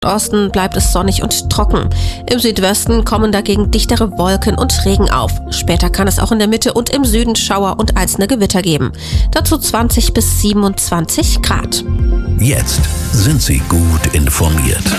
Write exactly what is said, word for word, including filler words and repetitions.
Osten bleibt es sonnig und trocken. Im Südwesten kommen dagegen dichtere Wolken und Regen auf. Später kann es auch in der Mitte und im Süden Schauer und einzelne Gewitter geben. Dazu zwanzig bis siebenundzwanzig Grad. Jetzt sind Sie gut informiert.